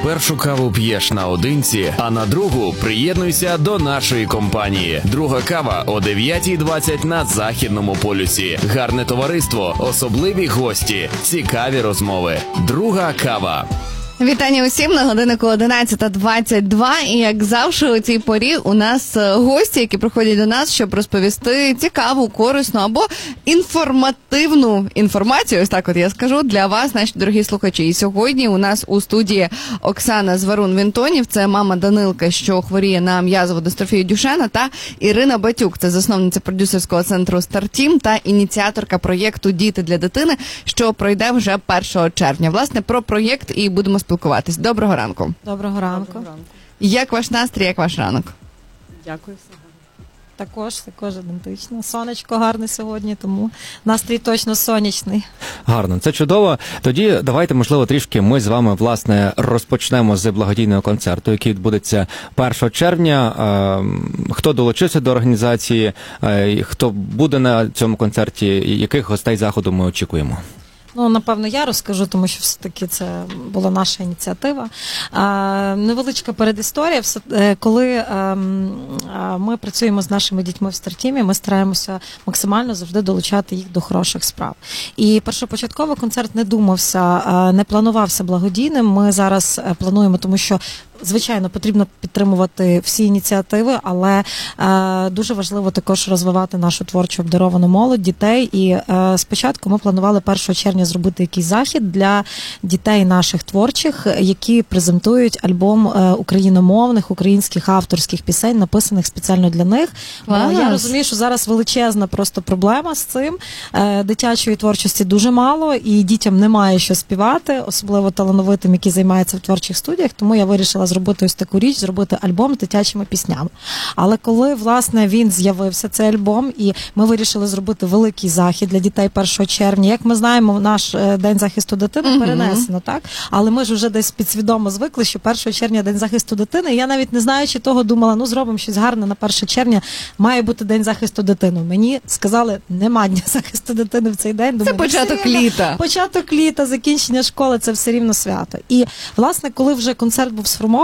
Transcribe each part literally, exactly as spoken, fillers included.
першу каву п'єш наодинці, а на другу приєднуйся до нашої компанії. Друга кава о дев'ятій двадцять на Західному полюсі. Гарне товариство, особливі гості, цікаві розмови. Друга кава. Вітання усім, на годиннику одинадцята двадцять два, і як завжди у цій порі у нас гості, які приходять до нас, щоб розповісти цікаву, корисну або інформативну інформацію, ось так от я скажу, для вас, наші дорогі слухачі. І сьогодні у нас у студії Оксана Зварун-Вінтонів, це мама Данилка, що хворіє на м'язову дистрофію Дюшена, та Ірина Батюк, це засновниця продюсерського центру «Стартім» та ініціаторка проєкту «Діти для дитини», що пройде вже першого червня. Власне, про проєкт і будемо спілкуватись. Доброго ранку. Доброго ранку. Доброго ранку. Як ваш настрій, як ваш ранок? Дякую. Все гарно. Також, також ідентично. Сонечко гарне сьогодні, тому настрій точно сонячний. Гарно, це чудово. Тоді давайте, можливо, трішки ми з вами, власне, розпочнемо з благодійного концерту, який відбудеться першого червня. Хто долучився до організації, хто буде на цьому концерті, яких гостей заходу ми очікуємо? Ну, напевно, я розкажу, тому що все-таки це була наша ініціатива. А, невеличка передісторія. Все, коли а, ми працюємо з нашими дітьми в «Стартімі», ми стараємося максимально завжди долучати їх до хороших справ. І першопочатково концерт не думався, не планувався благодійним. Ми зараз плануємо, тому що звичайно, потрібно підтримувати всі ініціативи, але е, дуже важливо також розвивати нашу творчо обдаровану молодь, дітей. І е, спочатку ми планували першого червня зробити якийсь захід для дітей наших творчих, які презентують альбом е, україномовних, українських авторських пісень, написаних спеціально для них. Бо я розумію, що зараз величезна просто проблема з цим. Е, дитячої творчості дуже мало, і дітям немає що співати, особливо талановитим, які займаються в творчих студіях, тому я вирішила зробити ось таку річ, зробити альбом з дитячими піснями. Але коли, власне, він з'явився, цей альбом, і ми вирішили зробити великий захід для дітей першого червня. Як ми знаємо, наш День захисту дитини mm-hmm. перенесено, так? Але ми ж вже десь підсвідомо звикли, що першого червня День захисту дитини. І я навіть не знаючи того, думала, ну зробимо щось гарне на перше червня, має бути День захисту дитини. Мені сказали, нема Дня захисту дитини в цей день. Думаю, це початок літа. Початок літа, закінчення школи, це все рівно свято. І, власне, коли вже концерт був сформований,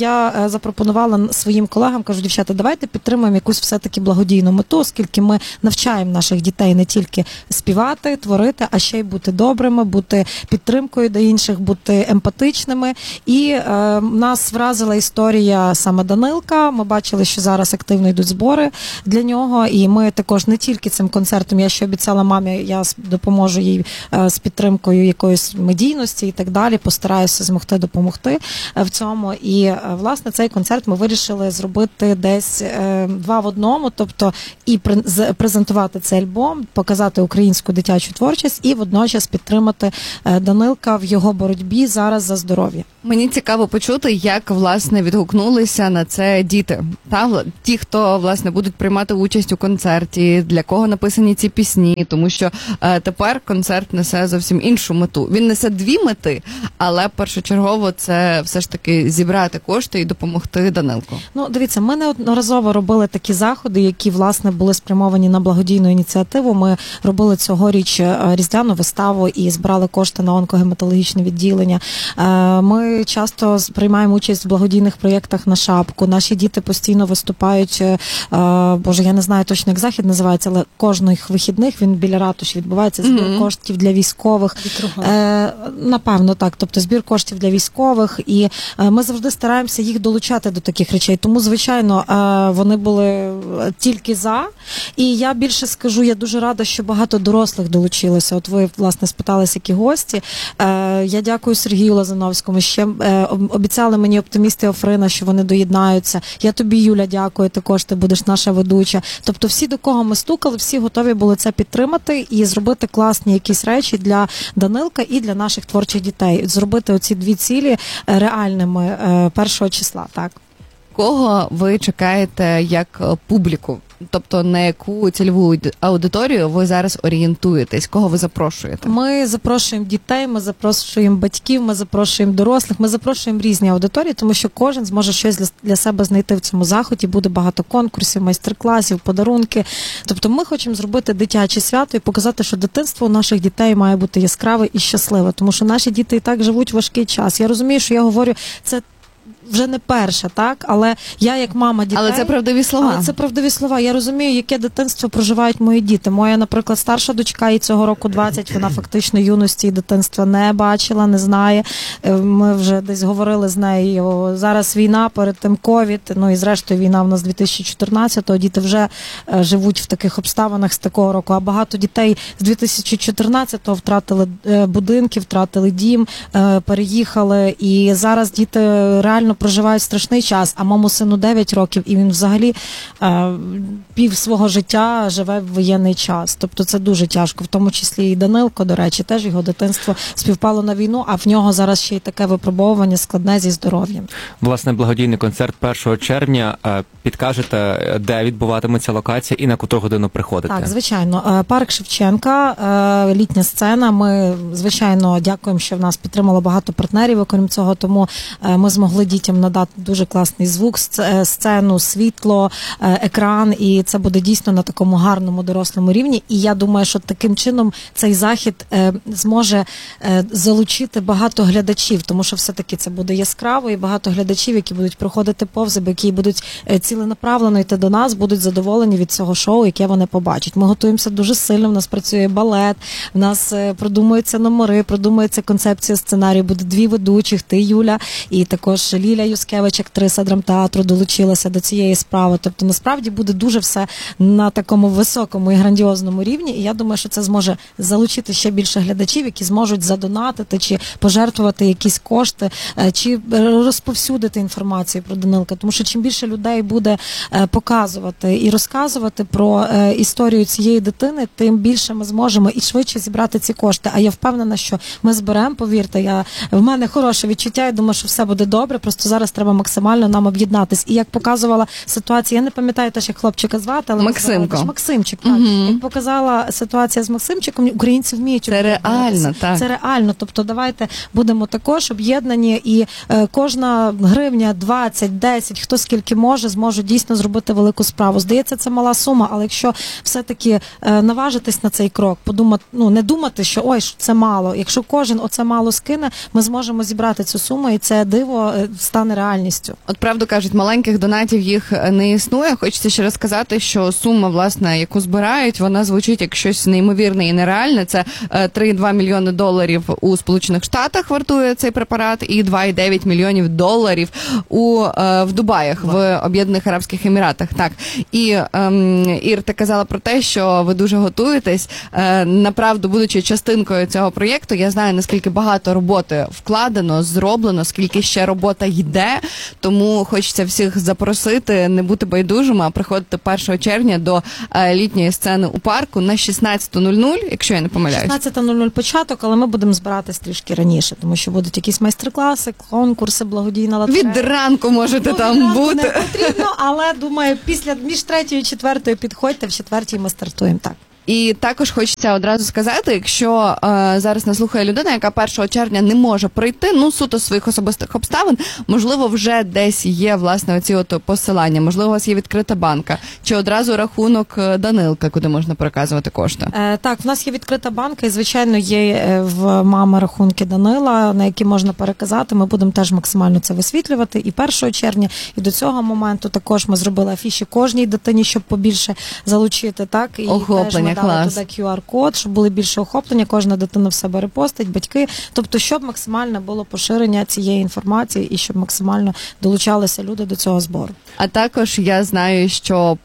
я запропонувала своїм колегам, кажу, дівчата, давайте підтримаємо якусь все-таки благодійну мету, оскільки ми навчаємо наших дітей не тільки співати, творити, а ще й бути добрими, бути підтримкою до інших, бути емпатичними. І е, нас вразила історія саме Данилка. Ми бачили, що зараз активно йдуть збори для нього, і ми також не тільки цим концертом, я ще обіцяла мамі, я допоможу їй е, з підтримкою якоїсь медійності і так далі, постараюся змогти допомогти е, в цьому. І, власне, цей концерт ми вирішили зробити десь е, два в одному, тобто і презентувати цей альбом, показати українську дитячу творчість і водночас підтримати е, Данилка в його боротьбі зараз за здоров'я. Мені цікаво почути, як, власне, відгукнулися на це діти. Та, ті, хто, власне, будуть приймати участь у концерті, для кого написані ці пісні, тому що е, тепер концерт несе зовсім іншу мету. Він несе дві мети, але першочергово це все ж таки зібрати кошти і допомогти Данилку. Ну, дивіться, ми неодноразово робили такі заходи, які, власне, були спрямовані на благодійну ініціативу. Ми робили цьогоріч різдвяну виставу і збирали кошти на онкогематологічне відділення. Ми часто приймаємо участь в благодійних проєктах на шапку. Наші діти постійно виступають, боже, я не знаю точно, як захід називається, але кожних вихідних він біля ратуші відбувається, збір mm-hmm. коштів для військових. Е, напевно, так. Тобто збір коштів для військових. І ми завжди стараємося їх долучати до таких речей. Тому, звичайно, вони були тільки за. І я більше скажу, я дуже рада, що багато дорослих долучилося. От ви, власне, спиталися, які гості. Я дякую Сергію Лазановському. Ще обіцяли мені оптимісти Офрина, що вони доєднаються. Я тобі, Юля, дякую, також ти будеш наша ведуча. Тобто всі, до кого ми стукали, всі готові були це підтримати і зробити класні якісь речі для Данилка і для наших творчих дітей. Зробити оці дві цілі реальними першого числа, так. Кого ви чекаєте як публіку? Тобто на яку цільову аудиторію ви зараз орієнтуєтесь? Кого ви запрошуєте? Ми запрошуємо дітей, ми запрошуємо батьків, ми запрошуємо дорослих, ми запрошуємо різні аудиторії, тому що кожен зможе щось для, для себе знайти в цьому заході. Буде багато конкурсів, майстер-класів, подарунки. Тобто ми хочемо зробити дитяче свято і показати, що дитинство у наших дітей має бути яскраве і щасливе, тому що наші діти і так живуть важкий час. Я розумію, що я говорю, це вже не перша, так? Але я як мама дітей... Але це правдиві слова. Але це правдиві слова. Я розумію, яке дитинство проживають мої діти. Моя, наприклад, старша дочка, їй цього року двадцять, вона фактично юності і дитинства не бачила, не знає. Ми вже десь говорили з нею. Зараз війна, перед тим ковід, ну і зрештою війна в нас дві тисячі чотирнадцятого. Діти вже живуть в таких обставинах з такого року. А багато дітей з дві тисячі чотирнадцятого втратили будинки, втратили дім, переїхали. І зараз діти реально проживають страшний час, а моєму сину дев'ять років, і він взагалі е, пів свого життя живе в воєнний час. Тобто це дуже тяжко, в тому числі і Данилко, до речі, теж його дитинство співпало на війну, а в нього зараз ще й таке випробовування складне зі здоров'ям. Власне, благодійний концерт першого червня. Підкажете, де відбуватиметься локація і на котру годину приходите? Так, звичайно. Парк Шевченка, літня сцена. Ми, звичайно, дякуємо, що в нас підтримало багато партнерів, окрім цього, тому ми змогли дітям надати дуже класний звук, сцену, світло, екран, і це буде дійсно на такому гарному дорослому рівні. І я думаю, що таким чином цей захід зможе залучити багато глядачів, тому що все-таки це буде яскраво, і багато глядачів, які будуть проходити повз, які будуть ціленаправлено йти до нас, будуть задоволені від цього шоу, яке вони побачать. Ми готуємося дуже сильно, в нас працює балет, в нас продумуються номери, продумується концепція сценарію, буде дві ведучих, ти, Юля, і також Ліля Юскевич, актриса драмтеатру, долучилася до цієї справи. Тобто, насправді, буде дуже все на такому високому і грандіозному рівні, і я думаю, що це зможе залучити ще більше глядачів, які зможуть задонатити, чи пожертвувати якісь кошти, чи розповсюдити інформацію про Данилка. Тому що чим більше людей буде показувати і розказувати про історію цієї дитини, тим більше ми зможемо і швидше зібрати ці кошти. А я впевнена, що ми зберемо, повірте, я, в мене хороше відчуття, я думаю, що все буде добре, просто зараз треба максимально нам об'єднатись. І як показувала ситуація, я не пам'ятаю теж, як хлопчика звати, але Максимко. Казала, Максимчик, так. Угу. Як показала ситуація з Максимчиком, українці вміють це реально, так. Це реально. Тобто давайте будемо також об'єднані, і е, кожна гривня, двадцять, десять, хто скільки може, зможе дійсно зробити велику справу. Здається, це мала сума, але якщо все-таки е, наважитись на цей крок, подумати, ну не думати, що ой, це мало. Якщо кожен оце мало скине, ми зможемо зібрати цю суму, і це диво стане реальністю. От правду кажуть, маленьких донатів їх не існує. Хочеться ще раз сказати, що сума, власне, яку збирають, вона звучить як щось неймовірне і нереальне. Це три цілих два мільйони доларів у Сполучених Штатах вартує цей препарат, і два цілих дев'ять мільйонів доларів у в Дубаях, в Об'єднаних Арабських Еміратах. Так. І ем, Ір, ти казала про те, що ви дуже готуєтесь. Е, направду, будучи частинкою цього проєкту, я знаю, наскільки багато роботи вкладено, зроблено, скільки ще робота йде, тому хочеться всіх запросити, не бути байдужими, а приходити першого червня до е, літньої сцени у парку на шістнадцята нуль нуль, якщо я не помиляюсь. шістнадцята нуль нуль початок, але ми будемо збиратись трішки раніше, тому що будуть якісь майстер-класи, конкурси, благодійна лотерея. Від ранку можете ну, там бути. Не потрібно, але, думаю, після між третьою і четвертою підходьте, в четвертій ми стартуємо, так. І також хочеться одразу сказати, якщо е, зараз нас слухає людина, яка першого червня не може прийти, ну, суто своїх особистих обставин, можливо, вже десь є, власне, оці от посилання, можливо, у вас є відкрита банка, чи одразу рахунок Данилка, куди можна переказувати кошти? Е, так, в нас є відкрита банка, і, звичайно, є в мами рахунки Данила, на які можна переказати. Ми будемо теж максимально це висвітлювати і першого червня, і до цього моменту також ми зробили афіші кожній дитині, щоб побільше залучити, так? І охоплення. Дали туди ку ар код, щоб було більше охоплення, кожна дитина в себе репостить, батьки, тобто, щоб максимально було поширення цієї інформації і щоб максимально долучалися люди до цього збору. А також я знаю, що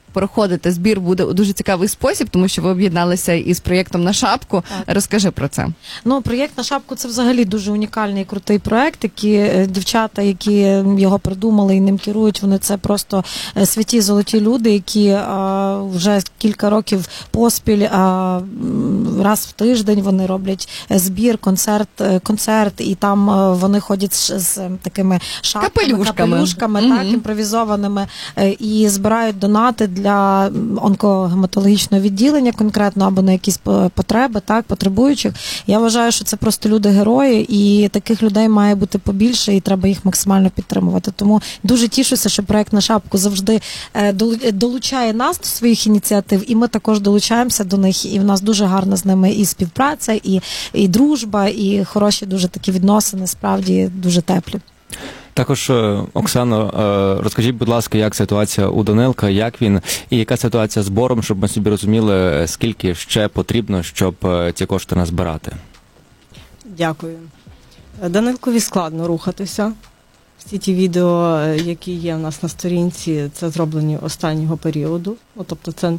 проходити збір буде у дуже цікавий спосіб, тому що ви об'єдналися із проєктом «На шапку». Так. Розкажи про це. Ну, проєкт «На шапку» – це взагалі дуже унікальний і крутий проєкт, які е, дівчата, які його придумали і ним керують, вони це просто е, святі золоті люди, які е, вже кілька років поспіль, е, раз в тиждень вони роблять збір, концерт, е, концерт, і там е, вони ходять з, з такими шапками, Капелюшками, капелюшками Мгм. так, імпровізованими, е, і збирають донати для онкогематологічного відділення конкретно, або на якісь по- потреби, так, потребуючих. Я вважаю, що це просто люди-герої, і таких людей має бути побільше, і треба їх максимально підтримувати. Тому дуже тішуся, що проект «На шапку» завжди е, долу- долучає нас до своїх ініціатив, і ми також долучаємося до них, і в нас дуже гарна з ними і співпраця, і, і дружба, і хороші дуже такі відносини, справді дуже теплі. Також, е, Оксано, е, розкажіть, будь ласка, як ситуація у Данилка, як він, і яка ситуація з збором, щоб ми собі розуміли, скільки ще потрібно, щоб е, ці кошти назбирати. Дякую. Данилкові складно рухатися. Всі ті відео, які є у нас на сторінці, це зроблені останнього періоду. Ну, тобто це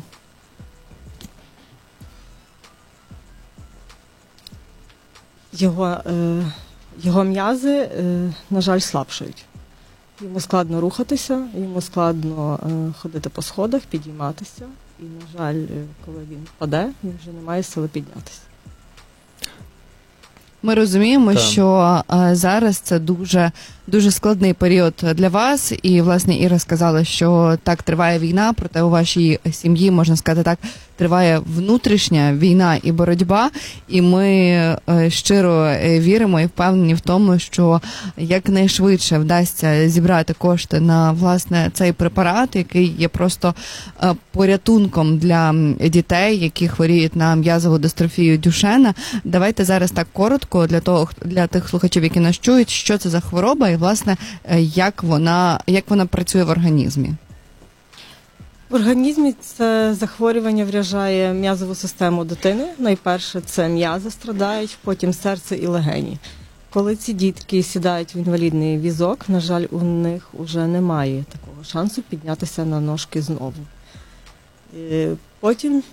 його, е, його м'язи, е, на жаль, слабшають. Йому складно рухатися, йому складно е, ходити по сходах, підійматися. І, на жаль, е, коли він впаде, він вже не має сили піднятися. Ми розуміємо, Так. що е, зараз це дуже, дуже складний період для вас. І, власне, Іра сказала, що так триває війна, проте у вашій сім'ї, можна сказати так, триває внутрішня війна і боротьба. І ми е, щиро е, віримо і впевнені в тому, що якнайшвидше вдасться зібрати кошти на, власне, цей препарат, який є просто е, порятунком для дітей, які хворіють на м'язову дистрофію Дюшена. Давайте зараз так коротко для того, для тих слухачів, які нас чують, що це за хвороба і, власне, е, як вона, як вона працює в організмі. В організмі це захворювання вражає м'язову систему дитини. Найперше це м'язи страдають, потім серце і легені. Коли ці дітки сідають в інвалідний візок, на жаль, у них вже немає такого шансу піднятися на ножки знову. І потім,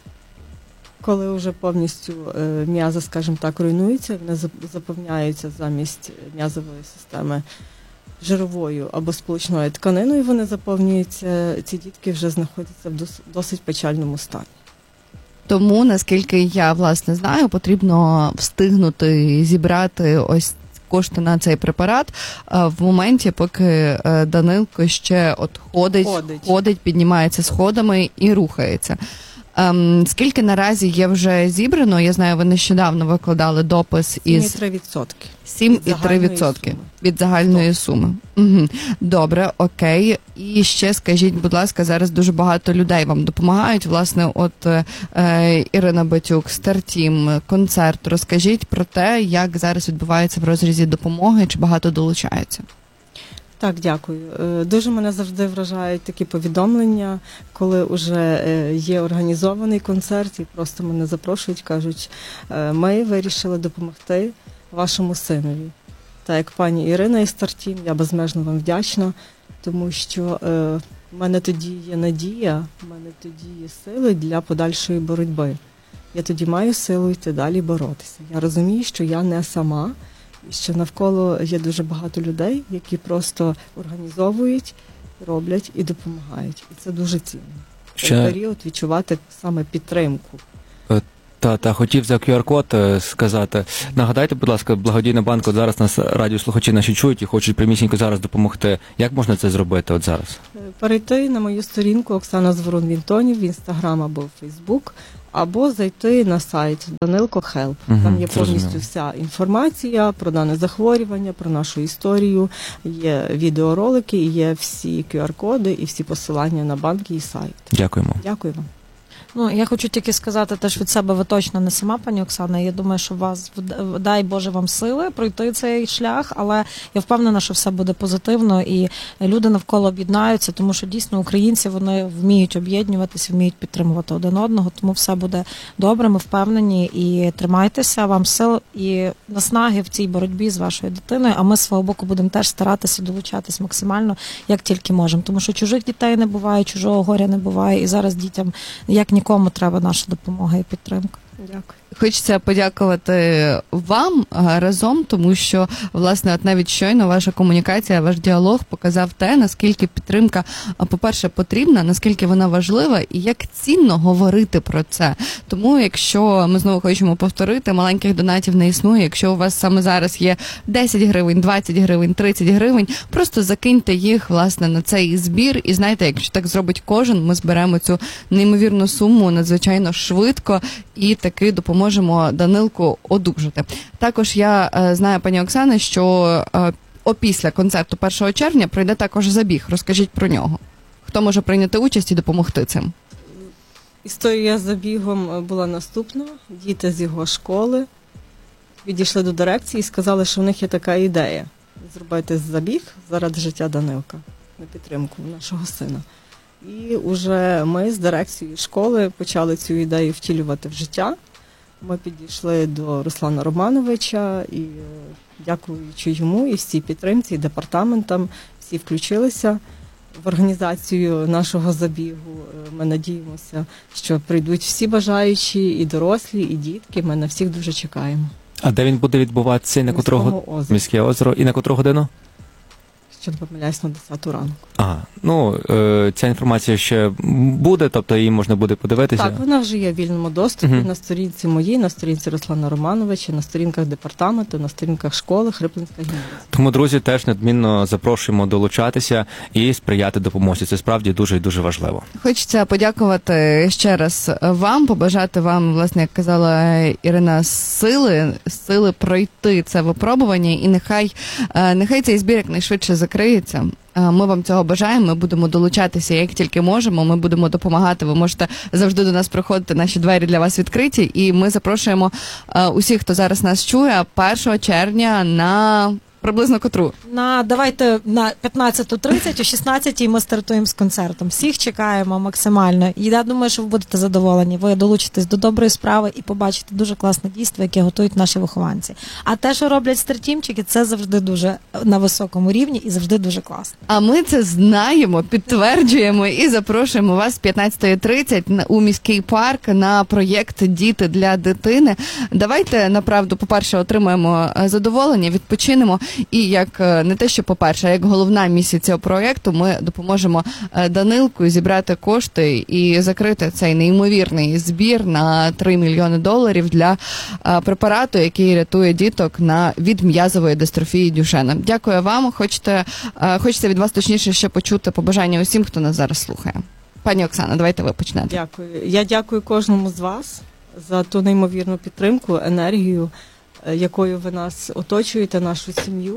коли вже повністю е, м'язи, скажімо так, руйнуються, вони зап- заповняються замість м'язової системи жировою або сполучною тканиною, вони заповнюються, ці дітки вже знаходяться в дос- досить печальному стані. Тому, наскільки я, власне, знаю, потрібно встигнути зібрати ось кошти на цей препарат е, в моменті, поки е, Данилко ще от ходить, Ходить. ходить, піднімається сходами і рухається. Ем, скільки наразі є вже зібрано? Я знаю, ви нещодавно викладали допис із три відсотки. сім і три загальної відсотки суми. від загальної суми. Угу. Добре, окей. І ще скажіть, будь ласка, зараз дуже багато людей вам допомагають. Власне, от е, Ірина Батюк, Стартім, концерт. Розкажіть про те, як зараз відбувається в розрізі допомоги, чи багато долучається. Так, дякую. Е, Дуже мене завжди вражають такі повідомлення, коли вже е, є організований концерт і просто мене запрошують, кажуть, е, ми вирішили допомогти вашому синові. Так як пані Ірина із Стартім, я безмежно вам вдячна, тому що е, в мене тоді є надія, в мене тоді є сили для подальшої боротьби. Я тоді маю силу йти далі боротися. Я розумію, що я не сама, і що навколо є дуже багато людей, які просто організовують, роблять і допомагають. І це дуже цінно. В цей Ще- період відчувати саме підтримку. Та, та хотів за ку ар код е, сказати. Нагадайте, будь ласка, благодійна банка, от зараз нас радіослухачі наші чують і хочуть прямісінько зараз допомогти. Як можна це зробити от зараз? Е, Перейти на мою сторінку Оксана Зворун Вінтонів в Інстаграм або в Фейсбук, або зайти на сайт Данилко Хелп. Мгм, Там є зрозуміло. повністю вся інформація про дане захворювання, про нашу історію, є відеоролики, і є всі ку ар коди і всі посилання на банки і сайт. Дякуємо. Дякую вам. Ну, я хочу тільки сказати теж від себе, ви точно не сама, пані Оксана. Я думаю, що вас, дай Боже вам сили пройти цей шлях, але я впевнена, що все буде позитивно і люди навколо об'єднаються, тому що дійсно українці, вони вміють об'єднуватися, вміють підтримувати один одного, тому все буде добре, ми впевнені і тримайтеся, вам сил і наснаги в цій боротьбі з вашою дитиною, а ми з свого боку будемо теж старатися долучатись максимально, як тільки можемо, тому що чужих дітей не буває, чужого горя не буває, і зараз дітям, як нікому, треба наша допомога і підтримка. Дякую. Хочеться подякувати вам разом, тому що, власне, от навіть щойно ваша комунікація, ваш діалог показав те, наскільки підтримка, по-перше, потрібна, наскільки вона важлива і як цінно говорити про це. Тому, якщо ми знову хочемо повторити, маленьких донатів не існує. Якщо у вас саме зараз є десять гривень, двадцять гривень, тридцять гривень, просто закиньте їх, власне, на цей збір. І знаєте, якщо так зробить кожен, ми зберемо цю неймовірну суму надзвичайно швидко і таки допоможемо можемо Данилку одужати. Також я е, знаю, пані Оксане, що е, опісля концерту першого червня пройде також забіг. Розкажіть про нього. Хто може прийняти участь і допомогти цим? Історія з забігом була наступна. Діти з його школи підійшли до дирекції і сказали, що в них є така ідея – зробити забіг заради життя Данилка на підтримку нашого сина. І вже ми з дирекцією школи почали цю ідею втілювати в життя. Ми підійшли до Руслана Романовича і, дякуючи йому і всій підтримці, і департаментам, всі включилися в організацію нашого забігу. Ми надіємося, що прийдуть всі бажаючі, і дорослі, і дітки. Ми на всіх дуже чекаємо. А де він буде відбуватися? На котрого? Озера. Міське озеро. І на котру годину? Що не помиляюсь, на десяту ранку. А, ну, е, ця інформація ще буде, тобто її можна буде подивитися? Так, вона вже є в вільному доступі Угу. на сторінці моїй, на сторінці Руслана Романовича, на сторінках департаменту, на сторінках школи Хриплинська гімназія. Тому, друзі, теж надмінно запрошуємо долучатися і сприяти допомозі. Це справді дуже і дуже важливо. Хочеться подякувати ще раз вам, побажати вам, власне, як казала Ірина, сили, сили пройти це випробування, і нехай, нехай цей збір якнайшвидше закриється. Ми вам цього бажаємо, ми будемо долучатися як тільки можемо, ми будемо допомагати, ви можете завжди до нас приходити, наші двері для вас відкриті, і ми запрошуємо усіх, хто зараз нас чує, першого червня на приблизно котру? На, давайте на п'ятнадцята тридцять, о шістнадцятій ми стартуємо з концертом. Всіх чекаємо максимально. І я думаю, що ви будете задоволені. Ви долучитесь до доброї справи і побачите дуже класне дійство, яке готують наші вихованці. А те, що роблять стартімчики, це завжди дуже на високому рівні і завжди дуже класно. А ми це знаємо, підтверджуємо і запрошуємо вас п'ятнадцята тридцять у міський парк на проєкт «Діти для дитини». Давайте, направду, по-перше, отримаємо задоволення, відпочинемо. І як не те, що по-перше, а як головна місія цього проєкту, ми допоможемо Данилку зібрати кошти і закрити цей неймовірний збір на три мільйони доларів для препарату, який рятує діток на від м'язової дистрофії Дюшена. Дякую вам. Хочете, хочеться від вас точніше ще почути побажання усім, хто нас зараз слухає. Пані Оксана, давайте ви почнете. Дякую. Я дякую кожному з вас за ту неймовірну підтримку, енергію, якою ви нас оточуєте, нашу сім'ю.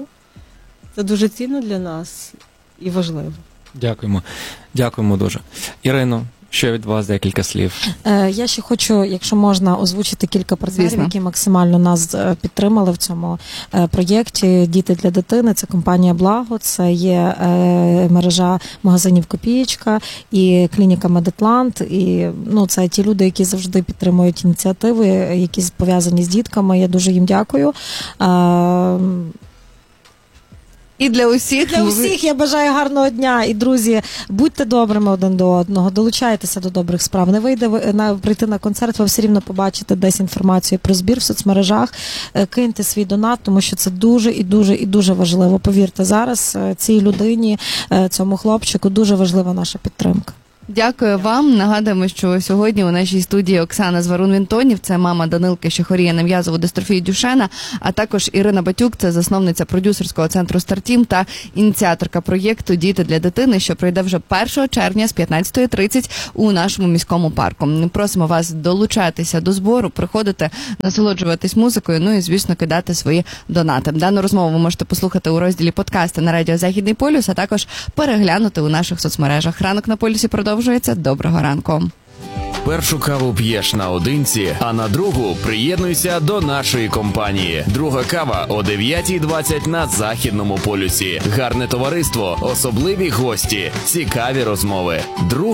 Це дуже цінно для нас і важливо. Дякуємо. Дякуємо дуже. Ірино, ще від вас декілька слів. Е, я ще хочу, якщо можна, озвучити кілька партнерів, Звісно. які максимально нас підтримали в цьому е, проєкті «Діти для дитини». Це компанія «Благо», це є е, мережа магазинів «Копієчка» і клініка «Медитланд». І, ну, це ті люди, які завжди підтримують ініціативи, які пов'язані з дітками. Я дуже їм дякую. Е, І для усіх, Для усіх я бажаю гарного дня. І, друзі, будьте добрими один до одного, долучайтеся до добрих справ. Не вийде ви на прийти на концерт, ви все рівно побачите десь інформацію про збір в соцмережах. Киньте свій донат, тому що це дуже і дуже і дуже важливо. Повірте, зараз цій людині, цьому хлопчику дуже важлива наша підтримка. Дякую вам. Нагадуємо, що сьогодні у нашій студії Оксана Зварун-Вінтонів, це мама Данилки, що хворіє на м'язову дистрофію Дюшена, а також Ірина Батюк, це засновниця продюсерського центру «Стартім» та ініціаторка проєкту «Діти для дитини», що пройде вже першого червня з п'ятнадцятої тридцять у нашому міському парку. Просимо вас долучатися до збору, приходити, насолоджуватись музикою, ну і, звісно, кидати свої донати. Дану розмову ви можете послухати у розділі подкасти на радіо «Західний полюс», а також переглянути у наших соцмережах. Ранок на полюсі продовжується. Доброго ранку. Першу каву п'єш наодинці, а на другу приєднуйся до нашої компанії. Друга кава о дев'ятій двадцять на Західному полюсі. Гарне товариство, особливі гості, цікаві розмови. Друга